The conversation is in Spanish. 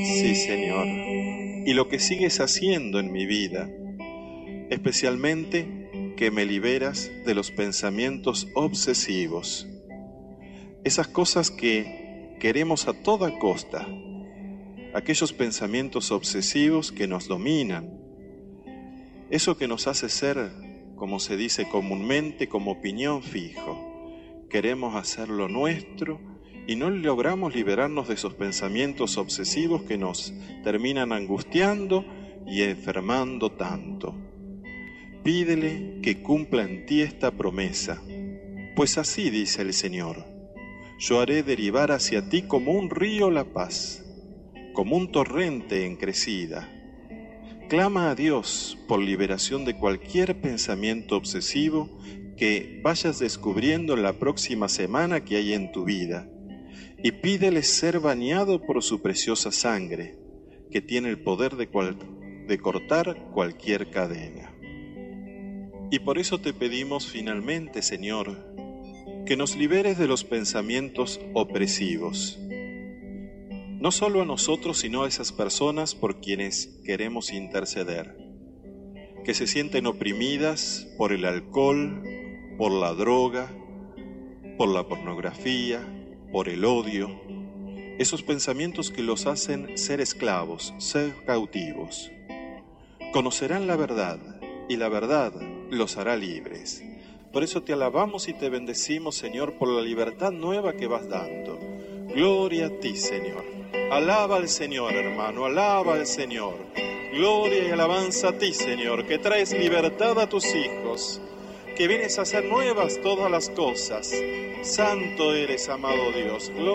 Sí, Señor. Y lo que sigues haciendo en mi vida, especialmente que me liberas de los pensamientos obsesivos. Esas cosas que queremos a toda costa, aquellos pensamientos obsesivos que nos dominan, eso que nos hace ser, como se dice comúnmente, como piñón fijo. Queremos hacerlo nuestro y no logramos liberarnos de esos pensamientos obsesivos que nos terminan angustiando y enfermando tanto. Pídele que cumpla en ti esta promesa, pues así dice el Señor: yo haré derivar hacia ti como un río la paz, como un torrente en crecida. Clama a Dios por liberación de cualquier pensamiento obsesivo que vayas descubriendo en la próxima semana que hay en tu vida, y pídele ser bañado por su preciosa sangre, que tiene el poder de cortar cualquier cadena. Y por eso te pedimos finalmente, Señor, que nos liberes de los pensamientos opresivos, no solo a nosotros, sino a esas personas por quienes queremos interceder, que se sienten oprimidas por el alcohol, por la droga, por la pornografía, por el odio, esos pensamientos que los hacen ser esclavos, ser cautivos. Conocerán la verdad, y la verdad los hará libres. Por eso te alabamos y te bendecimos, Señor, por la libertad nueva que vas dando. Gloria a ti, Señor. Alaba al Señor, hermano, alaba al Señor. Gloria y alabanza a ti, Señor, que traes libertad a tus hijos, que vienes a hacer nuevas todas las cosas. Santo eres, amado Dios.